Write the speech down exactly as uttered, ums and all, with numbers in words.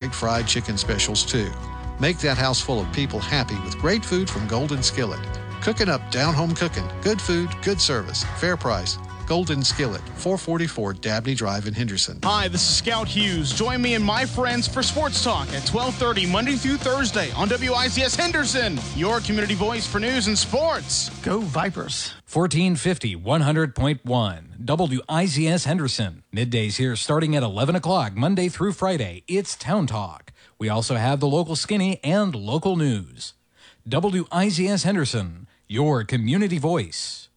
great fried chicken specials, too. Make that house full of people happy with great food from Golden Skillet. Cooking up down-home cooking. Good food, good service, fair price. Golden Skillet, four forty-four Dabney Drive in Henderson. Hi, this is Scout Hughes. Join me and my friends for Sports Talk at twelve thirty Monday through Thursday on W I Z S Henderson, your community voice for news and sports. Go Vipers. fourteen fifty, one hundred point one, W I Z S Henderson. Middays here starting at eleven o'clock, Monday through Friday. It's Town Talk. We also have the local skinny and local news. W I Z S Henderson, your community voice.